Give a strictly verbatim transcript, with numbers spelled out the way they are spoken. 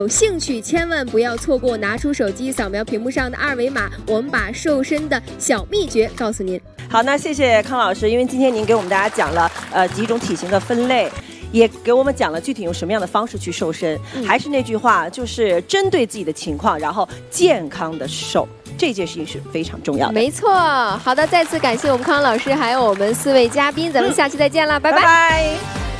有兴趣千万不要错过，拿出手机扫描屏幕上的二维码，我们把瘦身的小秘诀告诉您。 好，那谢谢康老师，因为今天您给我们大家讲了呃几种体型的分类。也给我们讲了具体用什么样的方式去瘦身，嗯、还是那句话，就是针对自己的情况，然后健康的瘦，这件事情是非常重要的。 没错，好的，再次感谢我们康老师，还有我们四位嘉宾，咱们下期再见了，嗯、拜拜。 拜拜。